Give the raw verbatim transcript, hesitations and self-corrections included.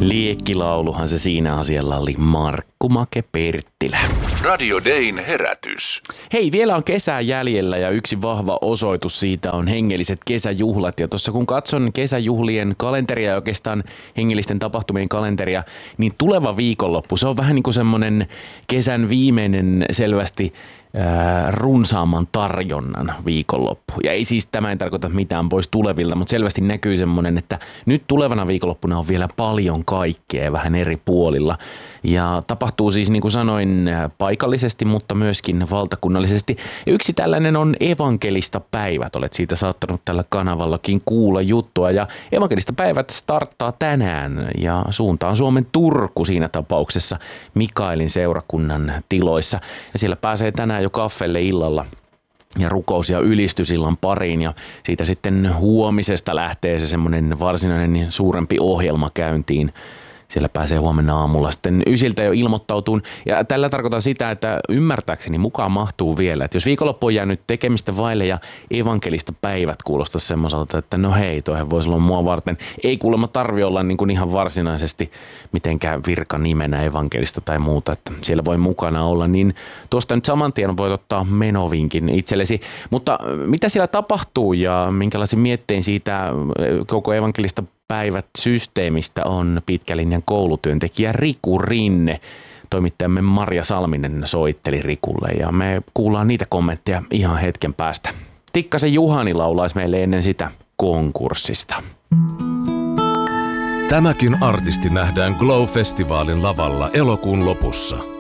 Liekkilauluhan se siinä asialla oli Markku Make Perttilä. Radio Dayn herätys. Hei, vielä on kesää jäljellä ja yksi vahva osoitus siitä on hengelliset kesäjuhlat. Ja tuossa kun katson kesäjuhlien kalenteria ja oikeastaan hengellisten tapahtumien kalenteria, niin tuleva viikonloppu, se on vähän niin kuin semmoinen kesän viimeinen selvästi ää, runsaamman tarjonnan viikonloppu. Ja ei siis tämä ei tarkoita mitään pois tulevilta, mutta selvästi näkyy semmoinen, että nyt tulevana viikonloppuna on vielä paljon kaikkea vähän eri puolilla. Ja tapahtuu siis niin kuin sanoin paikallisesti, mutta myöskin valtakunnallisesti. Ja yksi tällainen on Evankelista päivät. Olet siitä saattanut tällä kanavallakin kuulla juttua. Ja Evankelista päivät starttaa tänään ja suuntaan Suomen Turku siinä tapauksessa Mikaelin seurakunnan tiloissa. Ja siellä pääsee tänään jo kaffelle illalla ja rukous- ja ylistysillan pariin ja siitä sitten huomisesta lähtee se semmoinen varsinainen suurempi ohjelma käyntiin. Siellä pääsee huomenna aamulla sitten ysiltä jo ilmoittautuun. Ja tällä tarkoitan sitä, että ymmärtääkseni mukaan mahtuu vielä. Että jos viikonloppu on jäänyt tekemistä vaille ja Evankelista päivät kuulostaa semmoiselta, että no hei, toihan voisi olla mua varten. Ei kuulemma tarvi olla niin kuin ihan varsinaisesti mitenkään virkanimenä Evankelista tai muuta, että siellä voi mukana olla. Niin tuosta nyt saman tien voit ottaa menovinkin itsellesi. Mutta mitä siellä tapahtuu ja minkälaisen miettein siitä koko Evankelista päivät systeemistä on pitkälinjan koulutyöntekijä Riku Rinne. Toimittajamme Marja Salminen soitteli Rikulle ja me kuullaan niitä kommentteja ihan hetken päästä. Tikkasen Juhani laulaisi meille ennen sitä konkurssista. Tämäkin artisti nähdään Glow-festivaalin lavalla elokuun lopussa.